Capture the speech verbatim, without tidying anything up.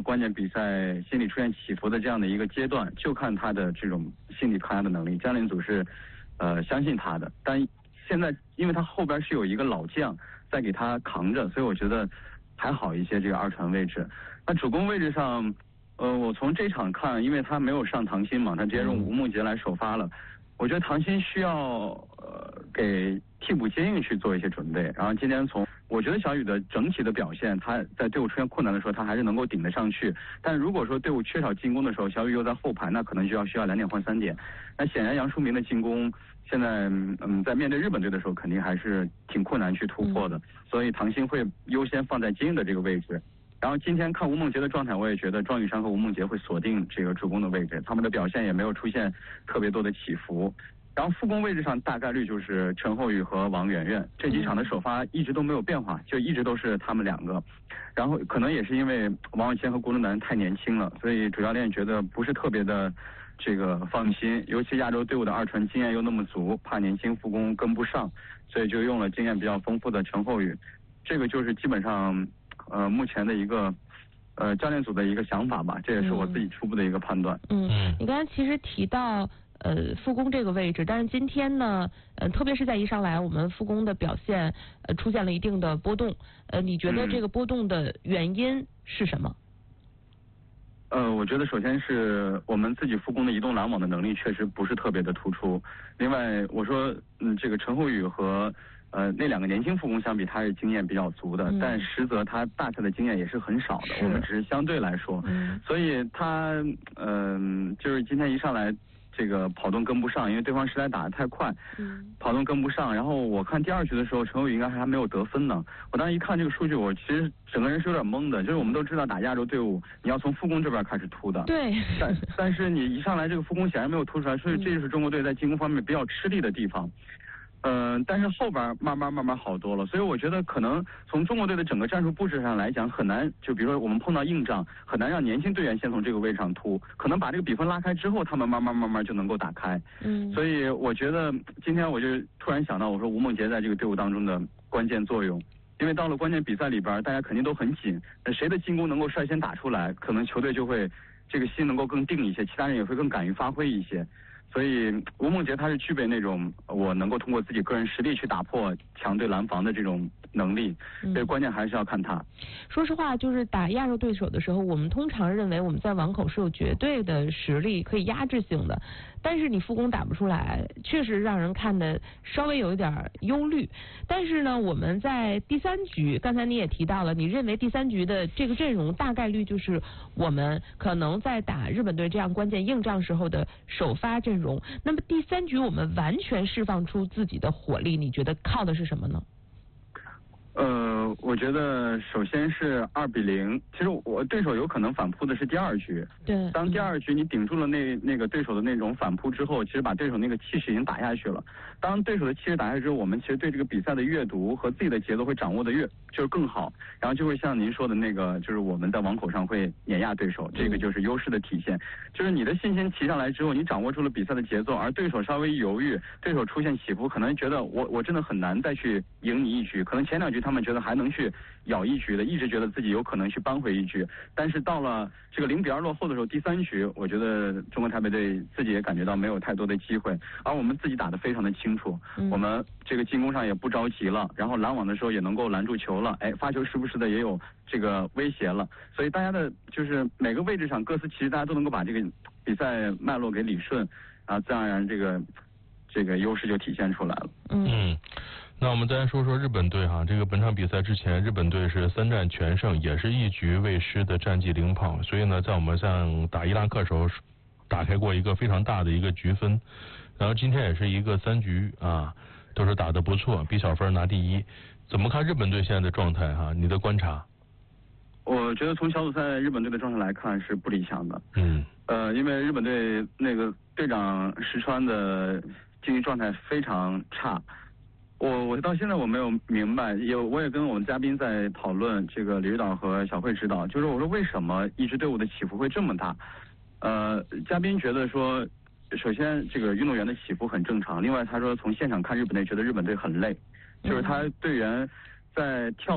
关键比赛心理出现起伏的这样的一个阶段，就看他的这种心理抗压的能力。教练组是呃相信他的，但现在因为他后边是有一个老将在给他扛着，所以我觉得还好一些这个二传位置。那主攻位置上，呃，我从这场看，因为他没有上唐鑫嘛，他直接用吴梦洁来首发了。我觉得唐鑫需要呃给替补接应去做一些准备。然后今天从我觉得小雨的整体的表现，他在队伍出现困难的时候，他还是能够顶得上去。但如果说队伍缺少进攻的时候，小雨又在后排，那可能就要需要两点换三点。那显然杨淑明的进攻现在嗯在面对日本队的时候，肯定还是挺困难去突破的。所以唐鑫会优先放在接应的这个位置。然后今天看吴梦洁的状态，我也觉得庄宇珊和吴梦洁会锁定这个主攻的位置，他们的表现也没有出现特别多的起伏。然后副攻位置上大概率就是陈厚宇和王媛媛，这几场的首发一直都没有变化，就一直都是他们两个。然后可能也是因为王婉谦和郭冬楠太年轻了，所以主教练觉得不是特别的这个放心，尤其亚洲队伍的二传经验又那么足，怕年轻副攻跟不上，所以就用了经验比较丰富的陈厚宇。这个就是基本上呃目前的一个呃教练组的一个想法吧，这也是我自己初步的一个判断。 嗯，嗯你刚才其实提到呃副攻这个位置，但是今天呢，呃特别是在一上来我们副攻的表现呃出现了一定的波动，呃你觉得这个波动的原因是什么？ 呃，我觉得首先是我们自己副攻的移动拦网的能力确实不是特别的突出。另外，我说嗯这个陈厚宇和呃那两个年轻副攻相比，他是经验比较足的，嗯、但实则他大赛的经验也是很少的。我们只是相对来说，嗯、所以他嗯、呃、就是今天一上来。这个跑动跟不上，因为对方实在打得太快，嗯，跑动跟不上。然后我看第二局的时候，陈厚宇应该还没有得分呢。我当时一看这个数据，我其实整个人是有点懵的。就是我们都知道打亚洲队伍，你要从副攻这边开始突的， 对。 但但是你一上来这个副攻显然没有突出来，所以这就是中国队在进攻方面比较吃力的地方。嗯、呃，但是后边慢慢慢慢好多了，所以我觉得可能从中国队的整个战术布置上来讲，很难就比如说我们碰到硬仗，很难让年轻队员先从这个位置上突，可能把这个比分拉开之后，他们慢慢慢慢就能够打开。嗯，所以我觉得今天我就突然想到，我说吴梦洁在这个队伍当中的关键作用，因为到了关键比赛里边，大家肯定都很紧，那谁的进攻能够率先打出来，可能球队就会这个心能够更定一些，其他人也会更敢于发挥一些。所以吴梦洁她是具备那种我能够通过自己个人实力去打破强队拦防的这种能力，所以关键还是要看她。 说实话，就是打亚洲对手的时候，我们通常认为我们在网口是有绝对的实力可以压制性的，但是你副攻打不出来，确实让人看的稍微有一点忧虑。但是呢，我们在第三局，刚才你也提到了，你认为第三局的这个阵容大概率就是我们可能在打日本队这样关键硬仗时候的首发阵容。那么第三局我们完全释放出自己的火力，你觉得靠的是什么呢？ 呃，我觉得首先是二比零。其实我对手有可能反扑的是第二局。 对。 当第二局你顶住了那那个对手的那种反扑之后，其实把对手那个气势已经打下去了。当对手的气势打下去之后，我们其实对这个比赛的阅读和自己的节奏会掌握的越就是更好，然后就会像您说的那个，就是我们在网口上会碾压对手，这个就是优势的体现。就是你的信心提上来之后，你掌握住了比赛的节奏，而对手稍微犹豫，对手出现起伏，可能觉得我我真的很难再去赢你一局。可能前两局他们觉得还能去咬一局的，一直觉得自己有可能去扳回一局，但是到了这个零比二落后的时候，第三局我觉得中国台北队自己也感觉到没有太多的机会，而我们自己打得非常的清楚，嗯、我们这个进攻上也不着急了，然后拦网的时候也能够拦住球了，哎，发球时不时的也有这个威胁了，所以大家的就是每个位置上各司其职，大家都能够把这个比赛脉络给理顺，啊，自然而然这个这个优势就体现出来了。 嗯。那我们再说说日本队哈，这个本场比赛之前，日本队是三战全胜，也是一局未失的战绩领跑。所以呢，在我们像打伊拉克时候，打开过一个非常大的一个局分。然后今天也是一个三局啊，都是打得不错，比小分拿第一。怎么看日本队现在的状态哈？你的观察？ 我觉得从小组赛日本队的状态来看是不理想的。 嗯。 呃，因为日本队那个队长石川的竞技状态非常差。我我到现在我没有明白，有我也跟我们嘉宾在讨论，这个李指导和小慧指导，就是我说为什么一支队伍的起伏会这么大？呃，嘉宾觉得说，首先这个运动员的起伏很正常，另外他说从现场看日本队，觉得日本队很累，就是他队员在跳。